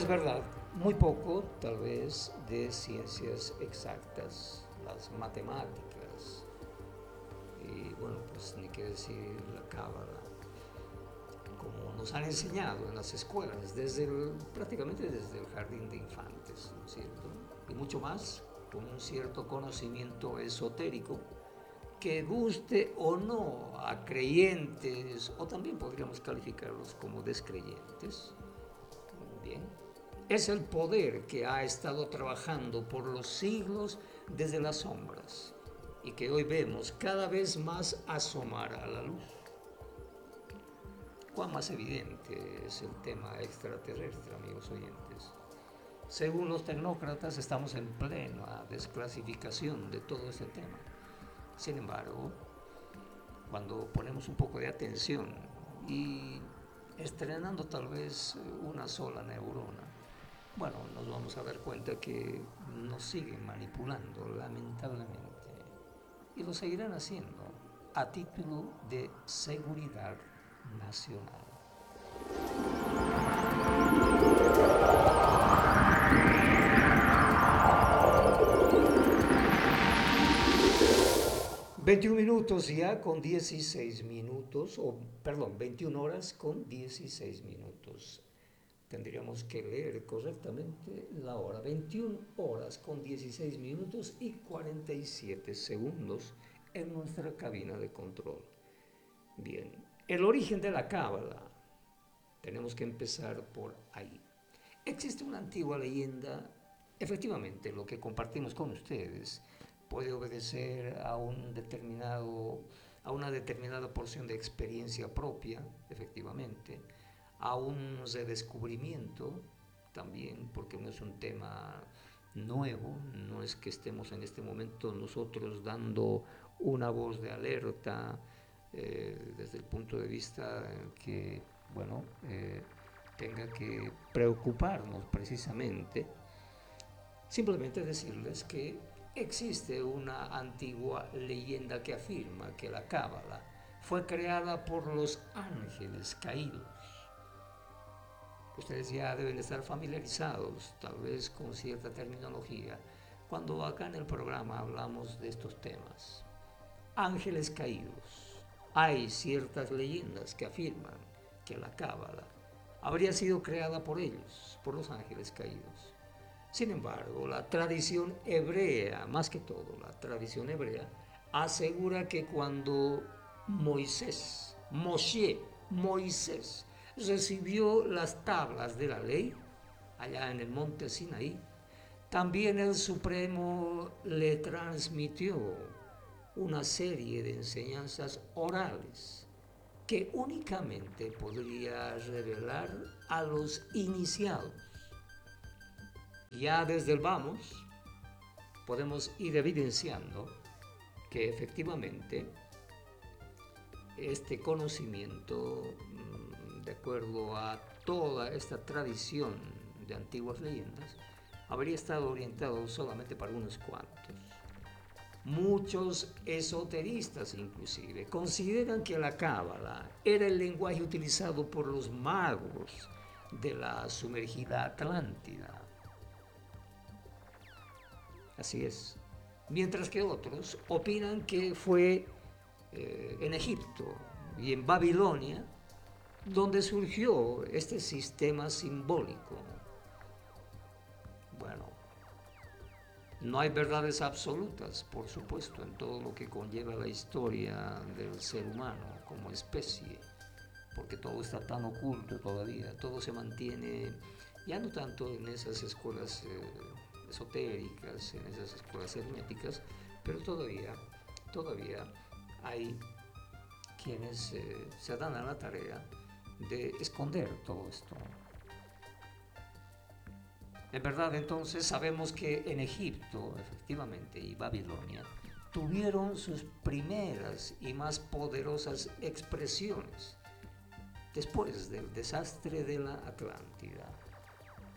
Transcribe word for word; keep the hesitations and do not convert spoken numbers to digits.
verdad, muy poco tal vez de ciencias exactas, las matemáticas, y bueno, pues ni qué decir la cábala, como nos han enseñado en las escuelas, desde el, prácticamente desde el jardín de infantes, ¿no es cierto? Y mucho más, con un cierto conocimiento esotérico, que guste o no a creyentes, o también podríamos calificarlos como descreyentes. Bien, es el poder que ha estado trabajando por los siglos desde las sombras y que hoy vemos cada vez más asomar a la luz. Cuán más evidente es el tema extraterrestre, amigos oyentes. Según los tecnócratas, estamos en plena desclasificación de todo este tema. Sin embargo, cuando ponemos un poco de atención y estrenando tal vez una sola neurona, bueno, nos vamos a dar cuenta que nos siguen manipulando, lamentablemente, y lo seguirán haciendo a título de seguridad nacional. veintiún minutos ya con dieciséis minutos, o perdón, veintiún horas con dieciséis minutos. Tendríamos que leer correctamente la hora. veintiún horas con dieciséis minutos y cuarenta y siete segundos en nuestra cabina de control. Bien, el origen de la cábala. Tenemos que empezar por ahí. Existe una antigua leyenda, efectivamente, lo que compartimos con ustedes puede obedecer a un determinado, a una determinada porción de experiencia propia, efectivamente, a un redescubrimiento también, porque no es un tema nuevo, no es que estemos en este momento nosotros dando una voz de alerta eh, desde el punto de vista que, bueno, eh, tenga que preocuparnos precisamente. Simplemente decirles que existe una antigua leyenda que afirma que la cábala fue creada por los ángeles caídos. Ustedes ya deben estar familiarizados, tal vez con cierta terminología, cuando acá en el programa hablamos de estos temas. Ángeles caídos. Hay ciertas leyendas que afirman que la cábala habría sido creada por ellos, por los ángeles caídos. Sin embargo, la tradición hebrea, más que todo la tradición hebrea, asegura que cuando Moisés, Moshe, Moisés, recibió las tablas de la ley, allá en el monte Sinaí, también el Supremo le transmitió una serie de enseñanzas orales que únicamente podría revelar a los iniciados. Ya desde el vamos podemos ir evidenciando que efectivamente este conocimiento, de acuerdo a toda esta tradición de antiguas leyendas, habría estado orientado solamente para unos cuantos. Muchos esoteristas inclusive consideran que la cábala era el lenguaje utilizado por los magos de la sumergida Atlántida. Así es. Mientras que otros opinan que fue eh, en Egipto y en Babilonia donde surgió este sistema simbólico. Bueno, no hay verdades absolutas, por supuesto, en todo lo que conlleva la historia del ser humano como especie, porque todo está tan oculto todavía, todo se mantiene, ya no tanto en esas escuelas eh, esotéricas, en esas escuelas herméticas, pero todavía, todavía hay quienes eh, se dan a la tarea de esconder todo esto. En verdad, entonces, sabemos que en Egipto, efectivamente, y Babilonia, tuvieron sus primeras y más poderosas expresiones después del desastre de la Atlántida.